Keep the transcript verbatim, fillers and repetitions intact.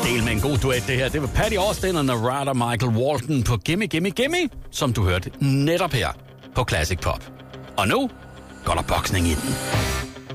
del med en god duet, det her. Det var Patty Austin og Narada Michael Walton på Gimme Gimme Gimme, som du hørte netop her på Classic Pop. Og nu går der boksning i den.